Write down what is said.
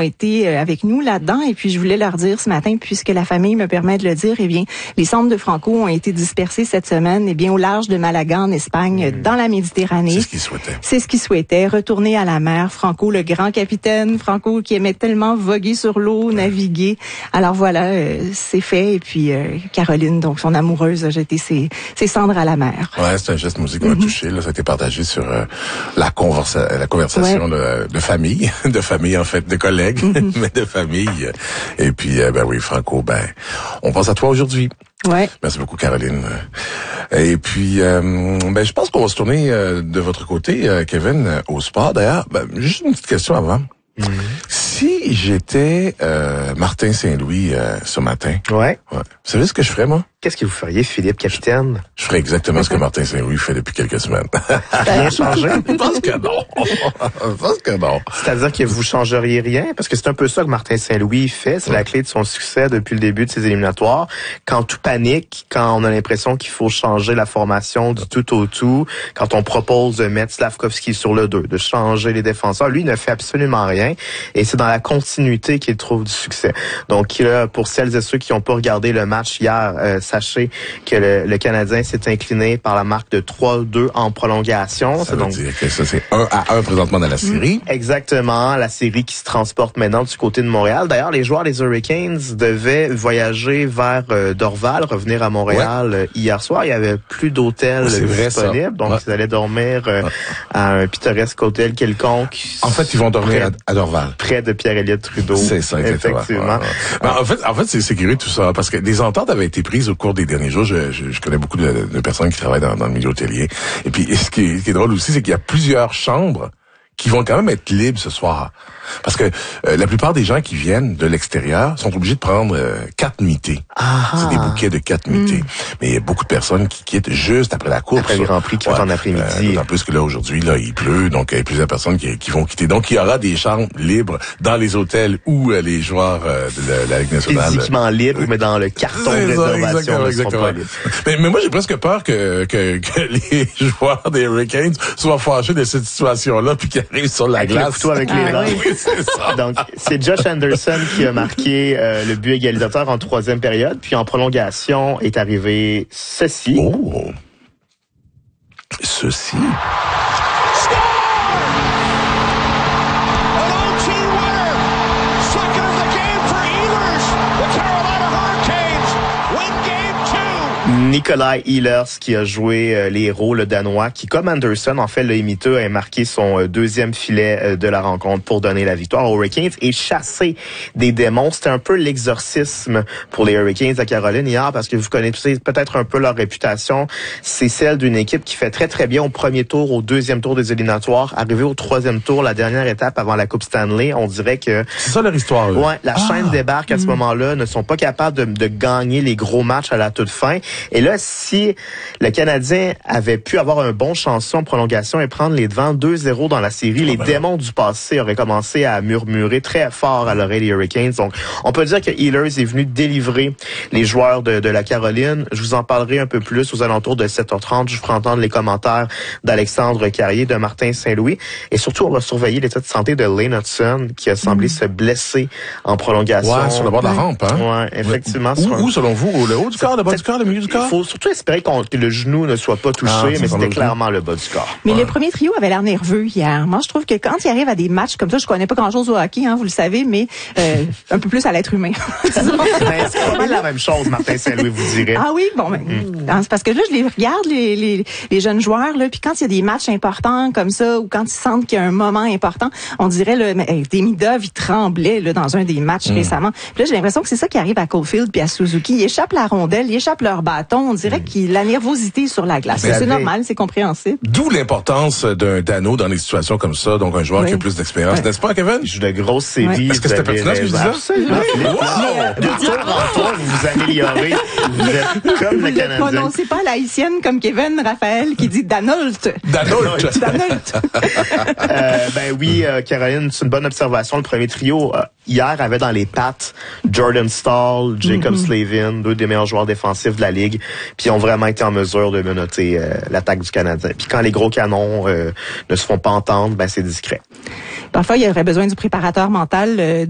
été avec nous là-dedans. Et puis, je voulais leur dire ce matin, puisque la famille me permet de le dire, eh bien, les cendres de Franco ont été dispersées cette semaine, eh bien, au large de Malaga, en Espagne, dans la Méditerranée. C'est ce qu'il souhaitait. C'est ce qu'il souhaitait. Retourner à la mer. Franco, le grand capitaine. Franco qui aimait tellement voguer sur l'eau, naviguer. Alors voilà, c'est fait. Et puis, Caroline, donc son amoureuse, a jeté ses cendres à la mer. Ouais, c'est un geste musique qui m'a touché. Là, ça a été partagé sur la conversation de famille, en fait, de collègues, mais de famille. Et puis, ben oui, Franco, on pense à toi aujourd'hui. Ouais. Merci beaucoup, Caroline. Et puis, je pense qu'on va se tourner de votre côté, Kevin, au sport. D'ailleurs, juste une petite question avant. Si j'étais Martin Saint-Louis ce matin, ouais. Vous savez ce que je ferais, moi? Qu'est-ce que vous feriez, Philippe, capitaine? Je ferais exactement ce que Martin Saint-Louis fait depuis quelques semaines. Rien changé? Je pense que non. C'est-à-dire que vous changeriez rien? Parce que c'est un peu ça que Martin Saint-Louis fait. C'est la clé de son succès depuis le début de ses éliminatoires. Quand tout panique, quand on a l'impression qu'il faut changer la formation du tout au tout, quand on propose de mettre Slavkovski sur le 2, de changer les défenseurs, lui, il ne fait absolument rien. Et c'est dans la continuité qu'il trouve du succès. Donc, là, pour celles et ceux qui n'ont pas regardé le match hier, sachez que le Canadien s'est incliné par la marque de 3-2 en prolongation. Ça veut dire que ça, c'est 1-1 présentement dans la série. Exactement, la série qui se transporte maintenant du côté de Montréal. D'ailleurs, les joueurs des Hurricanes devaient voyager vers Dorval, revenir à Montréal hier soir. Il y avait plus d'hôtel disponible, donc ils allaient dormir à un pittoresque hôtel quelconque. En fait, ils vont dormir à Dorval. Près de Pierre-Éliott Trudeau. C'est ça, exactement. Effectivement. En fait, c'est curieux tout ça, parce que des ententes avaient été prises au cours des derniers jours. Je connais beaucoup de personnes qui travaillent dans le milieu hôtelier. Et puis, ce qui est drôle aussi, c'est qu'il y a plusieurs chambres qui vont quand même être libres ce soir. Parce que la plupart des gens qui viennent de l'extérieur sont obligés de prendre 4 nuitées. C'est des bouquets de 4 nuitées. Mais il y a beaucoup de personnes qui quittent juste après la course. Après le Grand Prix qui est en après-midi. En plus que là, aujourd'hui, là, il pleut, donc il y a plusieurs personnes qui vont quitter. Donc, il y aura des chambres libres dans les hôtels où les joueurs de la Ligue nationale... Physiquement libres, mais dans le carton de réservation. Exactement. Mais moi, j'ai presque peur que les joueurs des Hurricanes soient fâchés de cette situation-là puis qu'ils arrivent sur la glace. Le couteau avec les dents. Oui, c'est ça. Donc, c'est Josh Anderson qui a marqué le but égalisateur en troisième période. Puis en prolongation est arrivé ceci. Oh! Ceci. Nikolai Ehlers qui a joué les héros, le Danois, qui, comme Anderson, en fait, l'a imité, a marqué son deuxième filet de la rencontre pour donner la victoire aux Hurricanes et chasser des démons. C'était un peu l'exorcisme pour les Hurricanes à Caroline hier, parce que vous connaissez peut-être un peu leur réputation. C'est celle d'une équipe qui fait très, très bien au premier tour, au deuxième tour des éliminatoires. Arrivé au troisième tour, la dernière étape avant la Coupe Stanley, on dirait que... C'est ça leur histoire, eux. Ouais, la chaîne débarque à ce moment-là, ne sont pas capables de gagner les gros matchs à la toute fin. Et là, si le Canadien avait pu avoir un bon chanson en prolongation et prendre les devants 2-0 dans la série, les démons du passé auraient commencé à murmurer très fort à l'oreille des Hurricanes. Donc, on peut dire que Ehlers est venu délivrer les joueurs de la Caroline. Je vous en parlerai un peu plus aux alentours de 7h30. Je vous ferai entendre les commentaires d'Alexandre Carrier, de Martin Saint-Louis. Et surtout, on va surveiller l'état de santé de Lane Hudson, qui a semblé se blesser en prolongation. Ouais, sur le bord de la rampe, hein? Ouais, effectivement. Où, selon vous? Le haut du corps, le bas du corps, le milieu du corps? Il faut surtout espérer que le genou ne soit pas touché, mais c'était clairement le bas du corps. Mais le premier trio avait l'air nerveux hier. Moi, je trouve que quand il arrive à des matchs comme ça, je connais pas grand-chose au hockey, hein, vous le savez, mais un peu plus à l'être humain. C'est pas la même chose, Martin Saint-Louis vous dirait. Ah oui, bon, c'est parce que là, je les regarde, les jeunes joueurs, là, puis quand il y a des matchs importants comme ça, ou quand ils sentent qu'il y a un moment important, on dirait, là, Demidov, il tremblait là, dans un des matchs récemment. Puis là, j'ai l'impression que c'est ça qui arrive à Caulfield puis à Suzuki. Ils échappent la rondelle, ils échappent leur bâton. On dirait qu'il la nervosité sur la glace. C'est normal, c'est compréhensible. D'où l'importance d'un Dano dans des situations comme ça, donc un joueur qui a plus d'expérience. N'est-ce pas, Kevin? Il joue de grosses séries. Est-ce que c'était pertinent ce que je disais? Absolument. De tour en tour, vous vous améliorez. Vous êtes comme le Canadien. Ne prononcez pas la haïtienne comme Kevin Raphaël qui dit Danolt. Danolt. Oui, Caroline, c'est une bonne observation. Le premier trio, hier, avait dans les pattes Jordan Staal, Jacob Slavin, deux des meilleurs joueurs défensifs de la Ligue, puis ils ont vraiment été en mesure de menotter l'attaque du Canadien. Puis quand les gros canons ne se font pas entendre, c'est discret. Parfois, il y aurait besoin du préparateur mental